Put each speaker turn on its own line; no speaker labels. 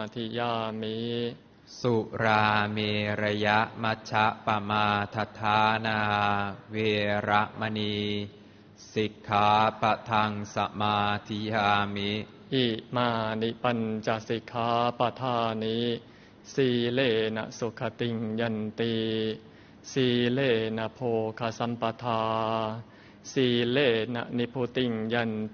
ธิยามิ
สุราเมรยมัชฌะปมาทัฏฐานาเวระมณีสิกขาปะทังสมาธิยามิ
อิมานิปัญจสิกขาปทานิสีเลนะสุขติงยันติสีเลนะโภคสัมปทาสีเลนะนิพุติงยัน